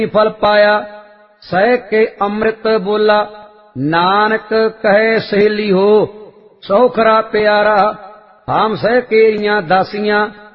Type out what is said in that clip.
फल पाया। सह के अमृत बोला, नानक कहे सहेली हो। सौखरा प्यारा, हम सह केरियां दासियां,